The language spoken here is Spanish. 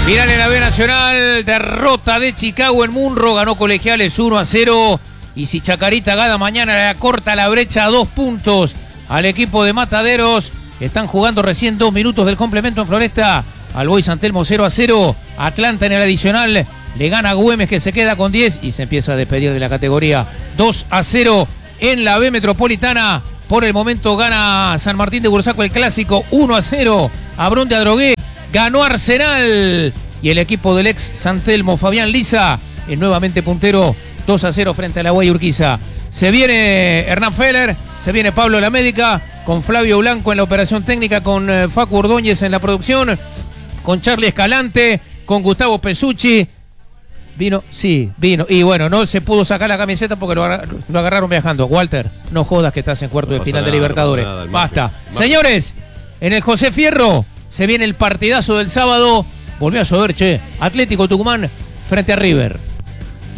Final en la B Nacional, derrota de Chicago en Munro, ganó Colegiales 1-0. Y si Chacarita gana mañana, le acorta la brecha a 2 puntos al equipo de Mataderos. Están jugando recién 2 minutos del complemento en Floresta. Al Boys San Telmo 0-0. Atlanta en el adicional le gana a Güemes, que se queda con 10 y se empieza a despedir de la categoría. 2-0 en la B Metropolitana. Por el momento gana San Martín de Bursaco el clásico 1-0. Abrón de Adrogué ganó Arsenal. Y el equipo del ex San Telmo, Fabián Liza, es nuevamente puntero 2-0 frente a la Guay Urquiza. Se viene Hernán Feller, se viene Pablo La Médica, con Flavio Blanco en la operación técnica, con Facu Ordóñez en la producción, con Charlie Escalante, con Gustavo Pesucci. Vino. Y bueno, no se pudo sacar la camiseta porque lo agarraron viajando. Walter, no jodas que estás en cuarto de final de Libertadores. Basta. Señores, en el José Fierro se viene el partidazo del sábado. Volvió a llover, che. Atlético Tucumán frente a River.